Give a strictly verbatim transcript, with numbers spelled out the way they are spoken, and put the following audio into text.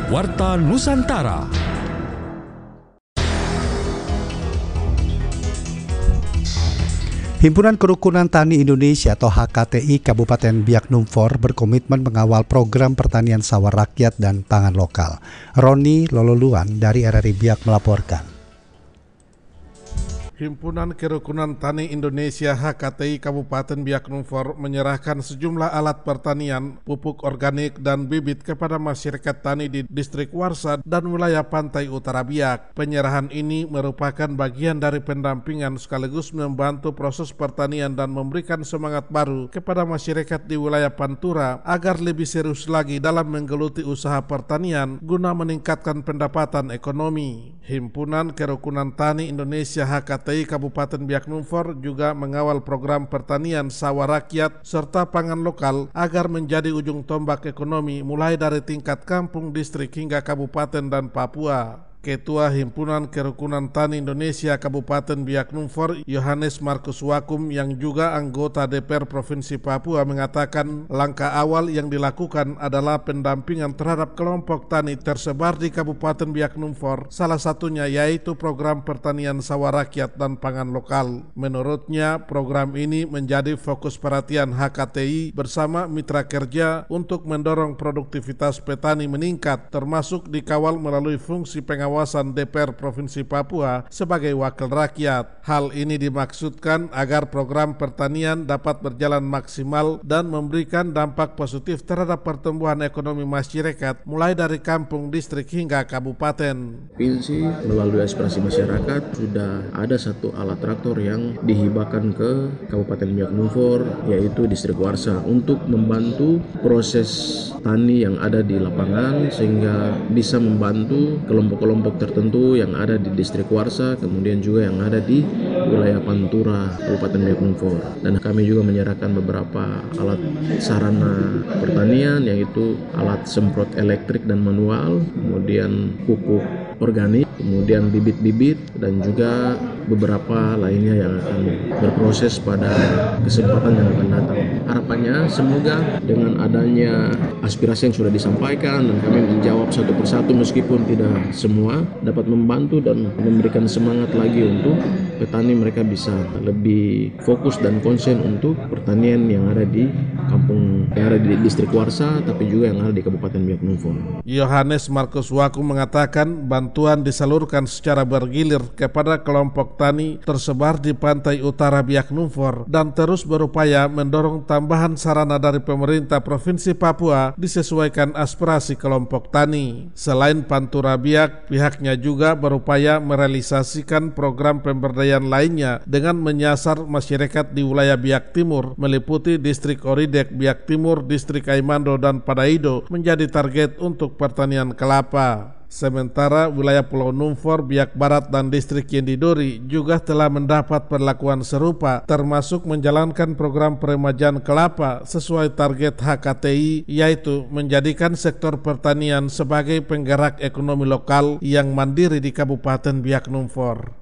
Warta Nusantara. Himpunan Kerukunan Tani Indonesia atau H K T I Kabupaten Biak Numfor berkomitmen mengawal program pertanian sawah rakyat dan pangan lokal. Roni Lololuan dari R R I Biak melaporkan. Himpunan Kerukunan Tani Indonesia H K T I Kabupaten Biak Numfor menyerahkan sejumlah alat pertanian, pupuk organik, dan bibit kepada masyarakat tani di distrik Warsa dan wilayah pantai utara Biak. Penyerahan ini merupakan bagian dari pendampingan sekaligus membantu proses pertanian dan memberikan semangat baru kepada masyarakat di wilayah Pantura agar lebih serius lagi dalam menggeluti usaha pertanian guna meningkatkan pendapatan ekonomi. Himpunan Kerukunan Tani Indonesia H K T I Kabupaten Biak Numfor juga mengawal program pertanian sawah rakyat serta pangan lokal agar menjadi ujung tombak ekonomi mulai dari tingkat kampung, distrik hingga kabupaten dan Papua. Ketua Himpunan Kerukunan Tani Indonesia Kabupaten Biak Numfor, Yohanes Markus Wakum, yang juga anggota D P R Provinsi Papua, mengatakan langkah awal yang dilakukan adalah pendampingan terhadap kelompok tani tersebar di Kabupaten Biak Numfor, salah satunya yaitu program pertanian sawah rakyat dan pangan lokal. Menurutnya, program ini menjadi fokus perhatian H K T I bersama mitra kerja untuk mendorong produktivitas petani meningkat, termasuk dikawal melalui fungsi pengawasan kawasan D P R Provinsi Papua sebagai wakil rakyat. Hal ini dimaksudkan agar program pertanian dapat berjalan maksimal dan memberikan dampak positif terhadap pertumbuhan ekonomi masyarakat mulai dari kampung, distrik hingga kabupaten. Provinsi melalui aspirasi masyarakat sudah ada satu alat traktor yang dihibahkan ke Kabupaten Biak Numfor, yaitu distrik Warsa, untuk membantu proses tani yang ada di lapangan sehingga bisa membantu kelompok-kelompok tertentu yang ada di distrik Warsa, kemudian juga yang ada di wilayah Pantura, Kabupaten Biak Numfor. Dan kami juga menyerahkan beberapa alat sarana pertanian, yaitu alat semprot elektrik dan manual, kemudian pupuk organik, kemudian bibit-bibit, dan juga beberapa lainnya yang akan berproses pada kesempatan yang akan datang. Harapannya semoga dengan adanya aspirasi yang sudah disampaikan dan kami menjawab satu persatu meskipun tidak semua, dapat membantu dan memberikan semangat lagi untuk petani mereka bisa lebih fokus dan konsen untuk pertanian yang ada di kampung, yang ada di distrik Warsa, tapi juga yang ada di Kabupaten Biak Numfor. Yohanes Markus Wakum mengatakan bantuan disalurkan secara bergilir kepada kelompok tani tersebar di pantai utara Biak Numfor dan terus berupaya mendorong tambahan sarana dari pemerintah Provinsi Papua disesuaikan aspirasi kelompok tani. Selain Pantura Biak, pihaknya juga berupaya merealisasikan program pemberdayaan lainnya dengan menyasar masyarakat di wilayah Biak Timur, meliputi distrik Oridek, Biak Timur, distrik Aimando, dan Padaido menjadi target untuk pertanian kelapa. Sementara wilayah Pulau Numfor, Biak Barat, dan distrik Yendidori juga telah mendapat perlakuan serupa, termasuk menjalankan program peremajaan kelapa sesuai target H K T I, yaitu menjadikan sektor pertanian sebagai penggerak ekonomi lokal yang mandiri di Kabupaten Biak Numfor.